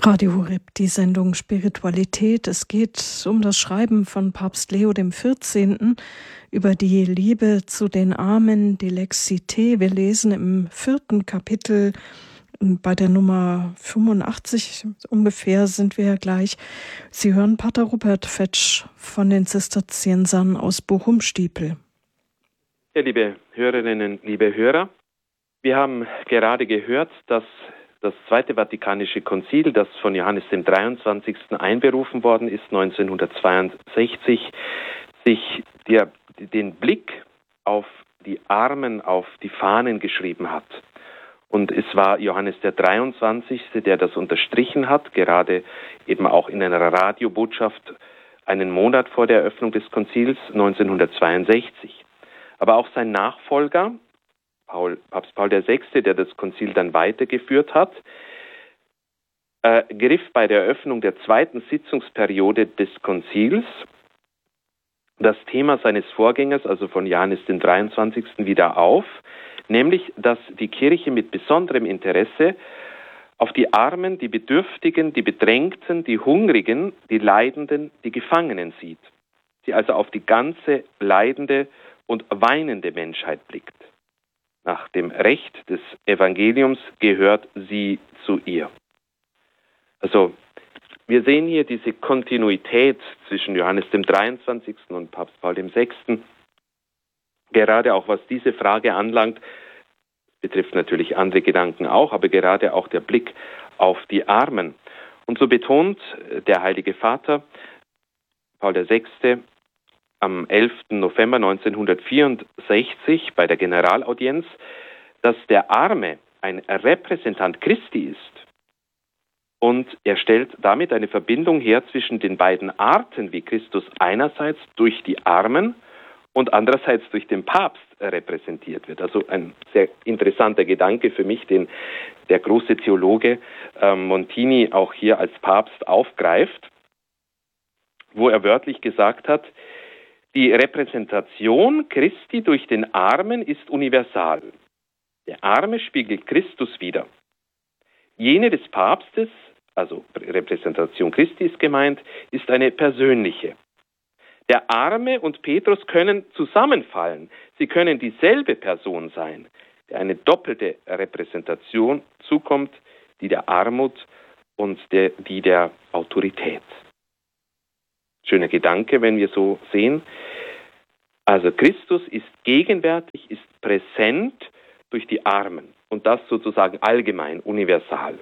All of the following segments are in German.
Radio Horeb, die Sendung Spiritualität. Es geht um das Schreiben von Papst Leo XIV. Über die Liebe zu den Armen, die Lexité. Wir lesen im 4. Kapitel, bei der Nummer 85 ungefähr sind wir ja gleich. Sie hören Pater Rupert Fetsch von den Zisterziensern aus Bochum-Stiepel. Ja, liebe Hörerinnen, liebe Hörer, wir haben gerade gehört, dass das Zweite Vatikanische Konzil, das von Johannes dem 23. einberufen worden ist, 1962, sich den Blick auf die Armen, auf die Fahnen geschrieben hat. Und es war Johannes der 23., der das unterstrichen hat, gerade eben auch in einer Radiobotschaft einen Monat vor der Eröffnung des Konzils 1962. Aber auch sein Nachfolger, Papst Paul VI., der das Konzil dann weitergeführt hat, griff bei der Eröffnung der zweiten Sitzungsperiode des Konzils das Thema seines Vorgängers, also von Johannes den 23., wieder auf, nämlich, dass die Kirche mit besonderem Interesse auf die Armen, die Bedürftigen, die Bedrängten, die Hungrigen, die Leidenden, die Gefangenen sieht. Sie also auf die ganze leidende und weinende Menschheit blickt. Nach dem Recht des Evangeliums gehört sie zu ihr. Also, wir sehen hier diese Kontinuität zwischen Johannes dem 23. und Papst Paul VI., gerade auch was diese Frage anlangt, betrifft natürlich andere Gedanken auch, aber gerade auch der Blick auf die Armen. Und so betont der Heilige Vater, Paul VI., am 11. November 1964 bei der Generalaudienz, dass der Arme ein Repräsentant Christi ist. Und er stellt damit eine Verbindung her zwischen den beiden Arten, wie Christus einerseits durch die Armen und andererseits durch den Papst repräsentiert wird. Also ein sehr interessanter Gedanke für mich, den der große Theologe Montini auch hier als Papst aufgreift, wo er wörtlich gesagt hat, die Repräsentation Christi durch den Armen ist universal. Der Arme spiegelt Christus wider. Jene des Papstes, also Repräsentation Christi ist gemeint, ist eine persönliche. Der Arme und Petrus können zusammenfallen. Sie können dieselbe Person sein, der eine doppelte Repräsentation zukommt, die der Armut und die der Autorität. Schöner Gedanke, wenn wir so sehen. Also Christus ist gegenwärtig, ist präsent durch die Armen und das sozusagen allgemein, universal.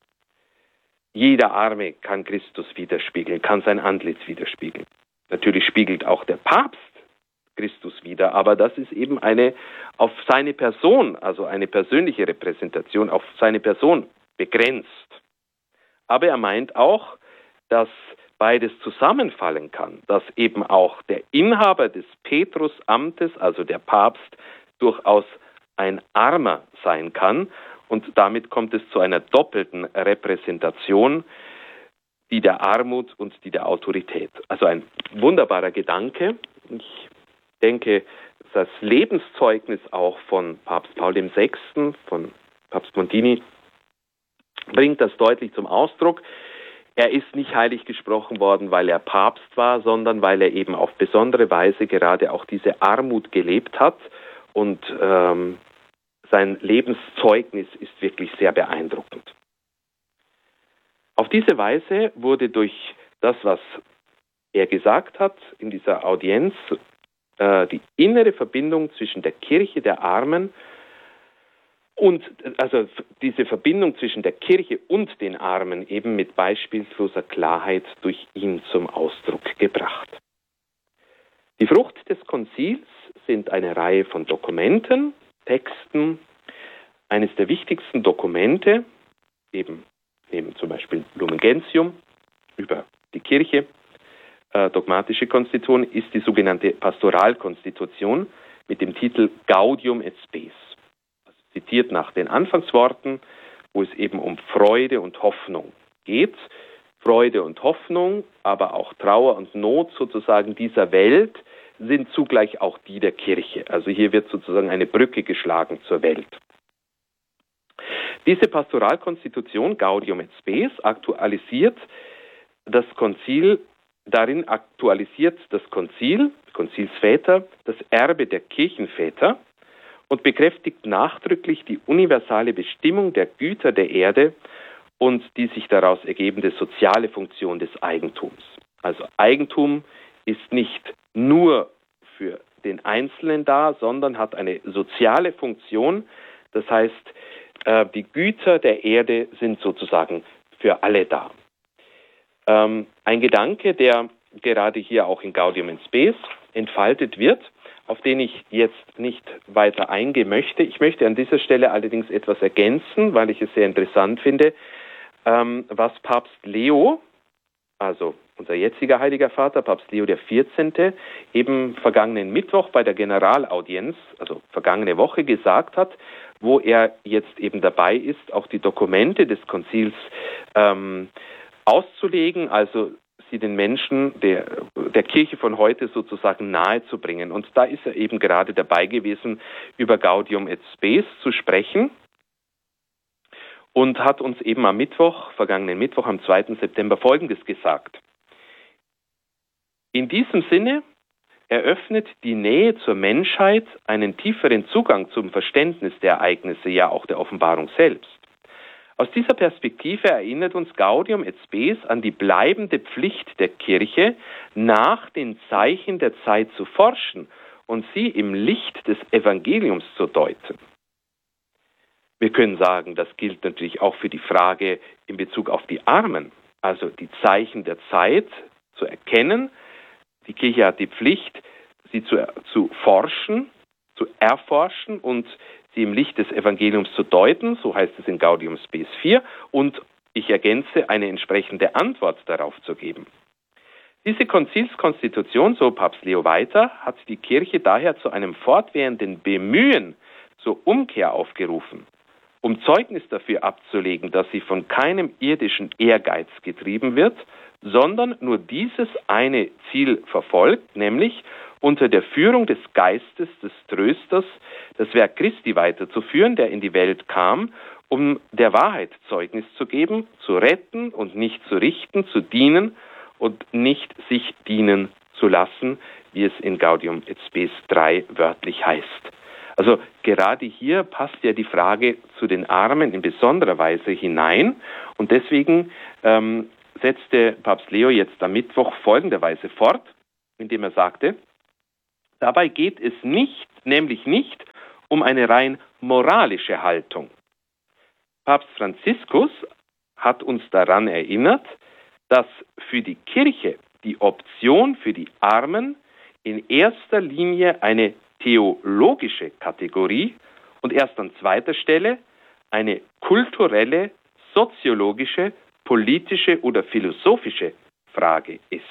Jeder Arme kann Christus widerspiegeln, kann sein Antlitz widerspiegeln. Natürlich spiegelt auch der Papst Christus wider, aber das ist eben eine auf seine Person, also eine persönliche Repräsentation, auf seine Person begrenzt. Aber er meint auch, dass beides zusammenfallen kann, dass eben auch der Inhaber des Petrusamtes, also der Papst, durchaus ein Armer sein kann und damit kommt es zu einer doppelten Repräsentation, die der Armut und die der Autorität. Also ein wunderbarer Gedanke. Ich denke, das Lebenszeugnis auch von Papst Paul VI., von Papst Montini, bringt das deutlich zum Ausdruck. Er ist nicht heilig gesprochen worden, weil er Papst war, sondern weil er eben auf besondere Weise gerade auch diese Armut gelebt hat. Und sein Lebenszeugnis ist wirklich sehr beeindruckend. Auf diese Weise wurde durch das, was er gesagt hat in dieser Audienz, die innere Verbindung zwischen der Kirche der Armen und also diese Verbindung zwischen der Kirche und den Armen eben mit beispielloser Klarheit durch ihn zum Ausdruck gebracht. Die Frucht des Konzils sind eine Reihe von Dokumenten, Texten. Eines der wichtigsten Dokumente, eben neben zum Beispiel Lumen Gentium über die Kirche, dogmatische Konstitution, ist die sogenannte Pastoralkonstitution mit dem Titel Gaudium et Spes. Zitiert nach den Anfangsworten, wo es eben um Freude und Hoffnung geht. Freude und Hoffnung, aber auch Trauer und Not sozusagen dieser Welt sind zugleich auch die der Kirche. Also hier wird sozusagen eine Brücke geschlagen zur Welt. Diese Pastoralkonstitution Gaudium et Spes aktualisiert das Konzil, darin aktualisiert das Konzilsväter, das Erbe der Kirchenväter und bekräftigt nachdrücklich die universale Bestimmung der Güter der Erde und die sich daraus ergebende soziale Funktion des Eigentums. Also Eigentum ist nicht nur für den Einzelnen da, sondern hat eine soziale Funktion. Das heißt, die Güter der Erde sind sozusagen für alle da. Ein Gedanke, der gerade hier auch in Gaudium et Spes entfaltet wird, auf den ich jetzt nicht weiter eingehen möchte. Ich möchte an dieser Stelle allerdings etwas ergänzen, weil ich es sehr interessant finde, was Papst Leo, also unser jetziger Heiliger Vater, Papst Leo XIV., eben vergangenen Mittwoch bei der Generalaudienz, also vergangene Woche, gesagt hat, wo er jetzt eben dabei ist, auch die Dokumente des Konzils auszulegen, also sie den Menschen der Kirche von heute sozusagen nahezubringen. Und da ist er eben gerade dabei gewesen, über Gaudium et Spes zu sprechen und hat uns eben am vergangenen Mittwoch, am 2. September Folgendes gesagt. In diesem Sinne eröffnet die Nähe zur Menschheit einen tieferen Zugang zum Verständnis der Ereignisse, ja auch der Offenbarung selbst. Aus dieser Perspektive erinnert uns Gaudium et Spes an die bleibende Pflicht der Kirche, nach den Zeichen der Zeit zu forschen und sie im Licht des Evangeliums zu deuten. Wir können sagen, das gilt natürlich auch für die Frage in Bezug auf die Armen, also die Zeichen der Zeit zu erkennen. Die Kirche hat die Pflicht, sie zu forschen, zu erforschen und sie im Licht des Evangeliums zu deuten, so heißt es in Gaudium Spes 4, und ich ergänze, eine entsprechende Antwort darauf zu geben. Diese Konzilskonstitution, so Papst Leo weiter, hat die Kirche daher zu einem fortwährenden Bemühen zur Umkehr aufgerufen, um Zeugnis dafür abzulegen, dass sie von keinem irdischen Ehrgeiz getrieben wird, sondern nur dieses eine Ziel verfolgt, nämlich unter der Führung des Geistes des Trösters das Werk Christi weiterzuführen, der in die Welt kam, um der Wahrheit Zeugnis zu geben, zu retten und nicht zu richten, zu dienen und nicht sich dienen zu lassen, wie es in Gaudium et Spes 3 wörtlich heißt. Also gerade hier passt ja die Frage zu den Armen in besonderer Weise hinein und deswegen setzte Papst Leo jetzt am Mittwoch folgenderweise fort, indem er sagte, dabei geht es nämlich nicht um eine rein moralische Haltung. Papst Franziskus hat uns daran erinnert, dass für die Kirche die Option für die Armen in erster Linie eine theologische Kategorie und erst an zweiter Stelle eine kulturelle, soziologische, politische oder philosophische Frage ist.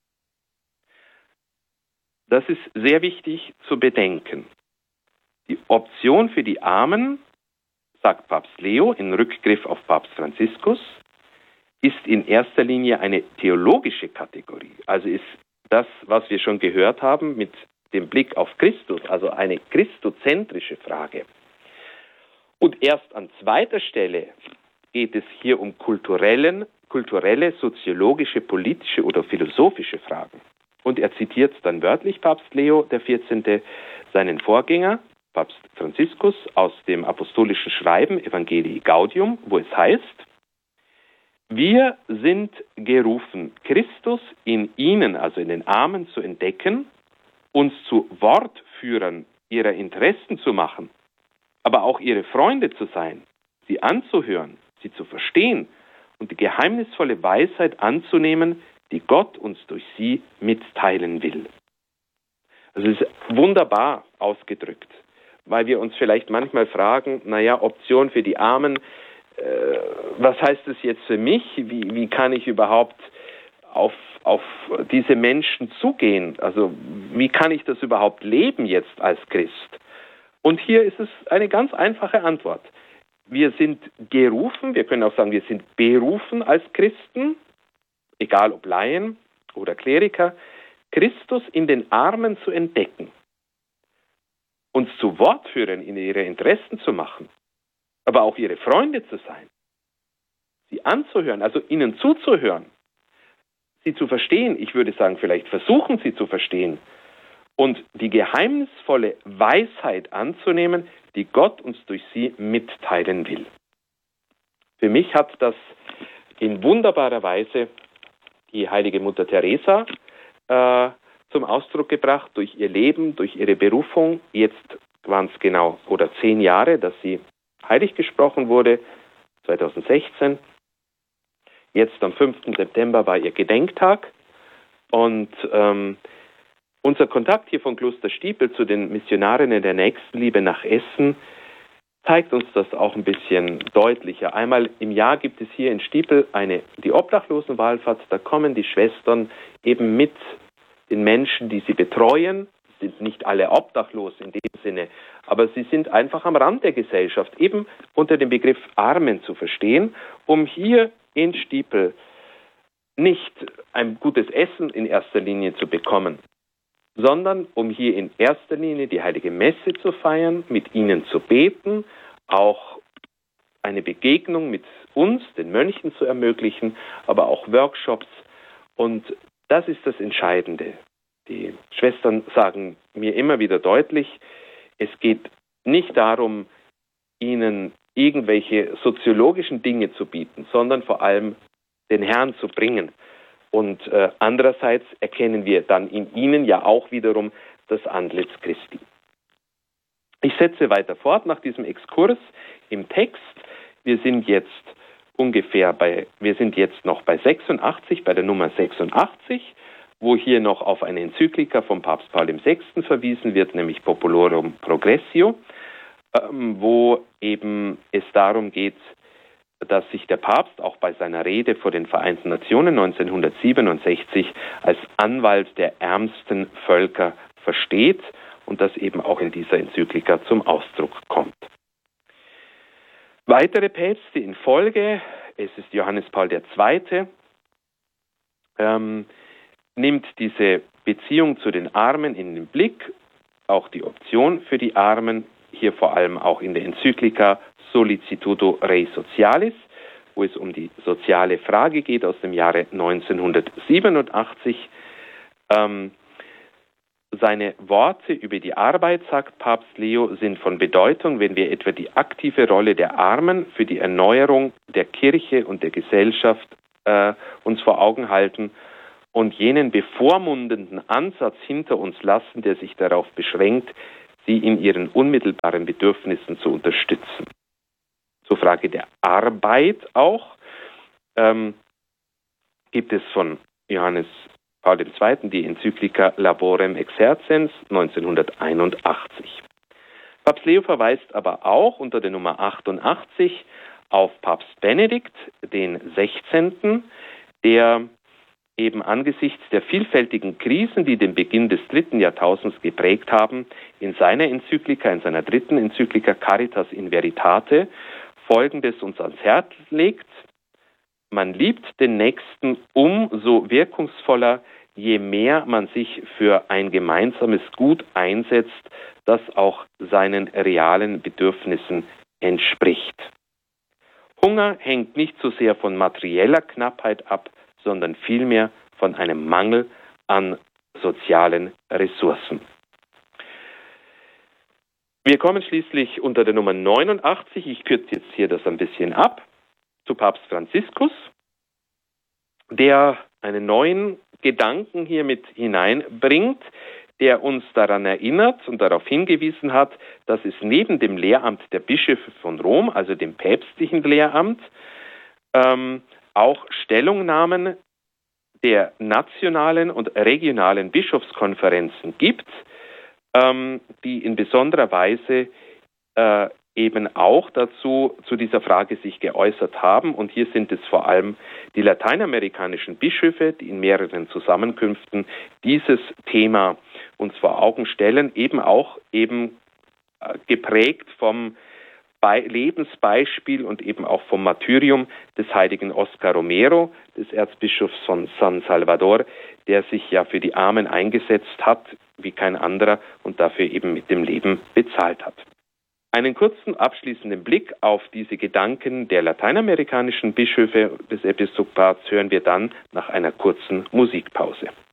Das ist sehr wichtig zu bedenken. Die Option für die Armen, sagt Papst Leo in Rückgriff auf Papst Franziskus, ist in erster Linie eine theologische Kategorie. Also ist das, was wir schon gehört haben, mit dem Blick auf Christus, also eine christozentrische Frage. Und erst an zweiter Stelle geht es hier um kulturelle, soziologische, politische oder philosophische Fragen. Und er zitiert dann wörtlich Papst Leo XIV. Seinen Vorgänger, Papst Franziskus, aus dem apostolischen Schreiben Evangelii Gaudium, wo es heißt, wir sind gerufen, Christus in ihnen, also in den Armen, zu entdecken, uns zu Wortführern ihrer Interessen zu machen, aber auch ihre Freunde zu sein, sie anzuhören, sie zu verstehen und die geheimnisvolle Weisheit anzunehmen, die Gott uns durch sie mitteilen will. Also es ist wunderbar ausgedrückt, weil wir uns vielleicht manchmal fragen, Option für die Armen, was heißt das jetzt für mich? Wie kann ich überhaupt auf diese Menschen zugehen? Also wie kann ich das überhaupt leben jetzt als Christ? Und hier ist es eine ganz einfache Antwort. Wir sind gerufen, wir können auch sagen, wir sind berufen als Christen, egal ob Laien oder Kleriker, Christus in den Armen zu entdecken, uns zu Wortführern in ihre Interessen zu machen, aber auch ihre Freunde zu sein, sie anzuhören, also ihnen zuzuhören, sie zu verstehen, ich würde sagen, vielleicht versuchen sie zu verstehen und die geheimnisvolle Weisheit anzunehmen, die Gott uns durch sie mitteilen will. Für mich hat das in wunderbarer Weise die heilige Mutter Teresa zum Ausdruck gebracht, durch ihr Leben, durch ihre Berufung. Jetzt waren es genau 10 Jahre, dass sie heilig gesprochen wurde, 2016. Jetzt am 5. September war ihr Gedenktag und unser Kontakt hier von Kloster Stiepel zu den Missionarinnen der Nächstenliebe nach Essen zeigt uns das auch ein bisschen deutlicher. Einmal im Jahr gibt es hier in Stiepel die Obdachlosenwallfahrt. Da kommen die Schwestern eben mit den Menschen, die sie betreuen. Sind nicht alle obdachlos in dem Sinne, aber sie sind einfach am Rand der Gesellschaft, eben unter dem Begriff Armen zu verstehen, um hier in Stiepel nicht ein gutes Essen in erster Linie zu bekommen, sondern um hier in erster Linie die heilige Messe zu feiern, mit ihnen zu beten, auch eine Begegnung mit uns, den Mönchen, zu ermöglichen, aber auch Workshops. Und das ist das Entscheidende. Die Schwestern sagen mir immer wieder deutlich, es geht nicht darum, ihnen irgendwelche soziologischen Dinge zu bieten, sondern vor allem den Herrn zu bringen. Und andererseits erkennen wir dann in ihnen ja auch wiederum das Antlitz Christi. Ich setze weiter fort nach diesem Exkurs im Text. Wir sind jetzt noch bei 86, bei der Nummer 86, wo hier noch auf eine Enzyklika von Papst Paul VI. Verwiesen wird, nämlich Populorum Progressio, wo eben es darum geht, dass sich der Papst auch bei seiner Rede vor den Vereinten Nationen 1967 als Anwalt der ärmsten Völker versteht und das eben auch in dieser Enzyklika zum Ausdruck kommt. Weitere Päpste in Folge, es ist Johannes Paul II., nimmt diese Beziehung zu den Armen in den Blick, auch die Option für die Armen, hier vor allem auch in der Enzyklika Solicitudo Rei Socialis, wo es um die soziale Frage geht aus dem Jahre 1987. Seine Worte über die Arbeit, sagt Papst Leo, sind von Bedeutung, wenn wir etwa die aktive Rolle der Armen für die Erneuerung der Kirche und der Gesellschaft uns vor Augen halten und jenen bevormundenden Ansatz hinter uns lassen, der sich darauf beschränkt, sie in ihren unmittelbaren Bedürfnissen zu unterstützen. Zur Frage der Arbeit auch gibt es von Johannes Paul II. Die Enzyklika Laborem Exercens 1981. Papst Leo verweist aber auch unter der Nummer 88 auf Papst Benedikt, den 16., der eben angesichts der vielfältigen Krisen, die den Beginn des 3. Jahrtausends geprägt haben, in seiner dritten Enzyklika Caritas in Veritate, Folgendes uns ans Herz legt: Man liebt den Nächsten umso wirkungsvoller, je mehr man sich für ein gemeinsames Gut einsetzt, das auch seinen realen Bedürfnissen entspricht. Hunger hängt nicht so sehr von materieller Knappheit ab, sondern vielmehr von einem Mangel an sozialen Ressourcen. Wir kommen schließlich unter der Nummer 89, ich kürze jetzt hier das ein bisschen ab, zu Papst Franziskus, der einen neuen Gedanken hier mit hineinbringt, der uns daran erinnert und darauf hingewiesen hat, dass es neben dem Lehramt der Bischöfe von Rom, also dem päpstlichen Lehramt, auch Stellungnahmen der nationalen und regionalen Bischofskonferenzen gibt, die in besonderer Weise eben auch zu dieser Frage sich geäußert haben. Und hier sind es vor allem die lateinamerikanischen Bischöfe, die in mehreren Zusammenkünften dieses Thema uns vor Augen stellen, eben geprägt vom Lebensbeispiel und eben auch vom Martyrium des heiligen Oscar Romero, des Erzbischofs von San Salvador, der sich ja für die Armen eingesetzt hat, wie kein anderer, und dafür eben mit dem Leben bezahlt hat. Einen kurzen abschließenden Blick auf diese Gedanken der lateinamerikanischen Bischöfe des Episkopats hören wir dann nach einer kurzen Musikpause.